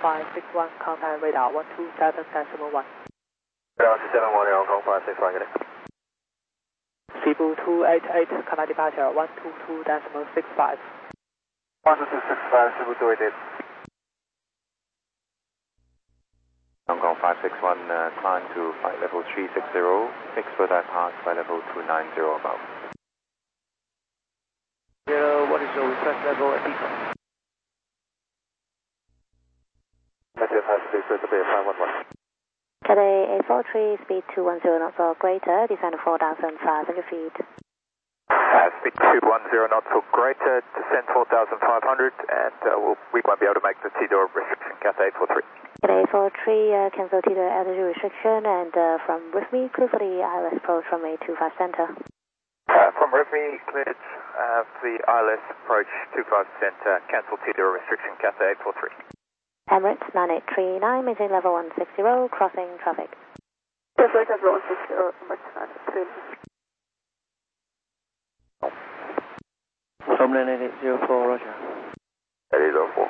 561, contact radar 127.1. Radar 271, Hong Kong 561, good day. Cebu 288, contact departure 122.65. 12265, Cebu 288. Hong Kong 561, climb to flight level 360, expedite past flight level 290 above. What is your request level at default? Massive has request to be 511. Today, A43, speed 210 knots or greater, descend 4,500 feet. Speed 210 knots or greater, descend 4,500, and we won't be able to make the TDOR restriction, Cathay 843. Today, A43, cancel TDOR altitude restriction, and from RIFME, clear for the ILS approach from A25 center. From RIFME, cleared the ILS approach 25 center, cancel TDOR restriction, Cathay 843. Emirates 9839, maintain level 160, crossing traffic. Level 160, Emirates 9839. From 9804, roger. 8804.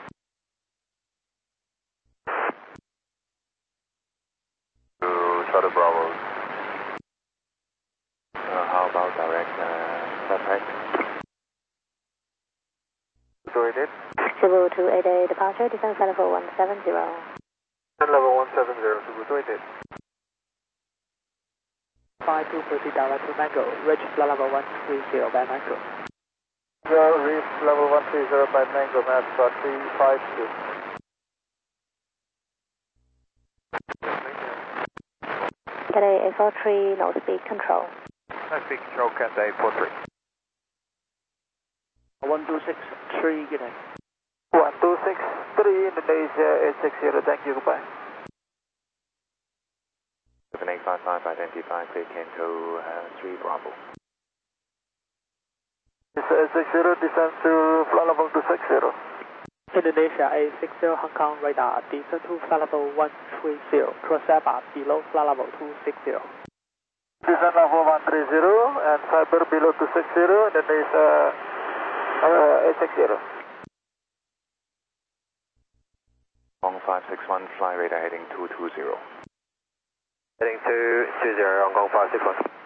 Charlie Bravo. How about direct traffic? So it is? Cebu 288, departure, descend flight level 170. Level 170, Cebu 288. 5230 direct to Mango, reach flight level 130 by Mango. Reach level 130 by Mango, mass 352. Today, A43, no speed control. No speed control, Cathay 843. 1263, good day. 1263, Indonesia 860, thank you, goodbye. 7855, identify, clear Kento 3 Bravo. This is 860, descend to flight level 260. Indonesia 860, Hong Kong radar, descend to flight level 130, cross airbar below flight level 260. Descend level 130 and cyber below 260, Indonesia 860. Hong 561, fly radar heading 220. Heading 220, Hong Kong 561.